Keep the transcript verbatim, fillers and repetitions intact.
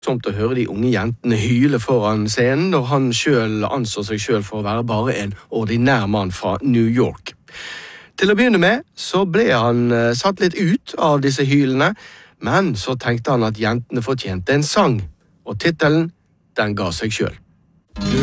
Somt å høre de unge jentene hyle foran scenen når han selv anså seg selv for å være bare en ordinær mann fra New York. Til å begynne med så ble han satt litt ut av disse hylene, men så tenkte han at jentene fortjente en sang, og titelen, den ga seg selv.